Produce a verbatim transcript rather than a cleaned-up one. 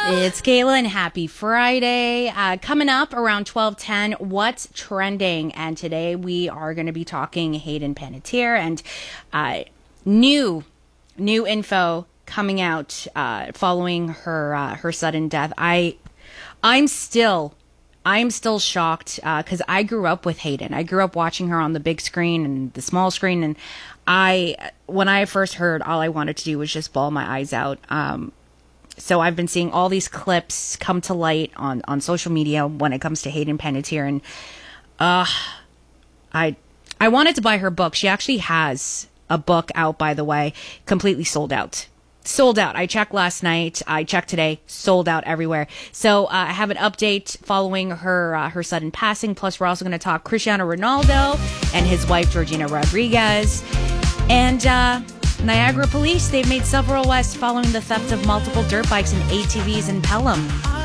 It's Kayla and happy Friday. Uh, coming up around twelve ten, what's trending? And today we are going to be talking Hayden Panettiere and uh, new, new info coming out uh, following her uh, her sudden death. I, I'm still, I'm still shocked because uh, I grew up with Hayden. I grew up watching her on the big screen and the small screen, and I, when I first heard, all I wanted to do was just bawl my eyes out. Um, So I've been seeing all these clips come to light on, on social media when it comes to Hayden Panettiere, and uh, I I wanted to buy her book. She actually has a book out, by the way, completely sold out. Sold out. I checked last night. I checked today. Sold out everywhere. So uh, I have an update following her uh, her sudden passing. Plus, we're also going to talk Cristiano Ronaldo and his wife Georgina Rodriguez, and. Uh, Niagara Police, they've made several arrests following the theft of multiple dirt bikes and A T Vs in Pelham.